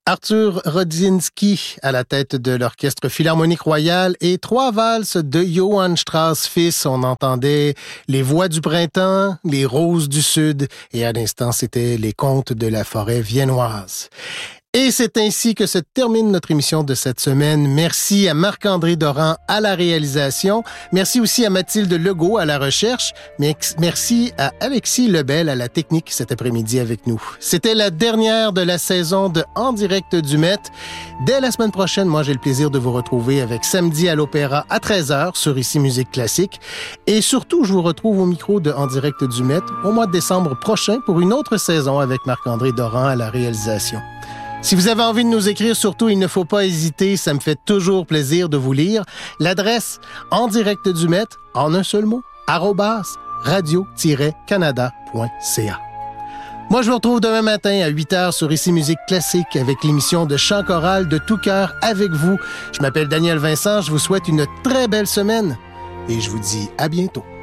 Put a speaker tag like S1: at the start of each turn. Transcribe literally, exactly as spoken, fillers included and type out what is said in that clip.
S1: Arthur Rodzinski à la tête de l'Orchestre Philharmonique Royal et trois valses de Johann Strauss fils. On entendait Les Voix du Printemps, Les Roses du Sud et à l'instant, c'était Les Contes de la Forêt viennoise. Et c'est ainsi que se termine notre émission de cette semaine. Merci à Marc-André Doran à la réalisation. Merci aussi à Mathilde Legault à la recherche. Merci à Alexis Lebel à la technique cet après-midi avec nous. C'était la dernière de la saison de En direct du Met. Dès la semaine prochaine, moi, j'ai le plaisir de vous retrouver avec Samedi à l'Opéra à treize heures sur Ici Musique Classique. Et surtout, je vous retrouve au micro de En direct du Met au mois de décembre prochain pour une autre saison avec Marc-André Doran à la réalisation. Si vous avez envie de nous écrire, surtout, il ne faut pas hésiter, ça me fait toujours plaisir de vous lire. L'adresse en direct du Met, en un seul mot, arobase radio tiret canada point c a. Moi, je vous retrouve demain matin à huit heures sur Ici Musique Classique avec l'émission de chant choral de tout cœur avec vous. Je m'appelle Daniel Vincent, je vous souhaite une très belle semaine et je vous dis à bientôt.